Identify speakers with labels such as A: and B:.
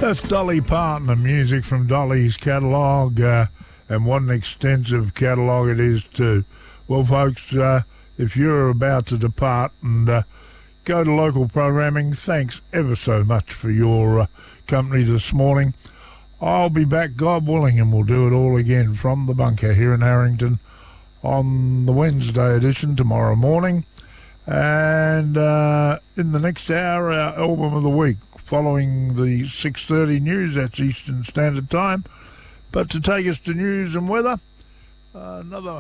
A: That's Dolly Parton, the music from Dolly's catalogue, and what an extensive catalogue it is too. Well, folks, if you're about to depart and go to local programming, thanks ever so much for your company this morning. I'll be back, God willing, and we'll do it all again from the bunker here in Harrington on the Wednesday edition tomorrow morning. And in the next hour, our album of the week, following the 6:30 news, that's Eastern Standard Time. But to take us to news and weather, another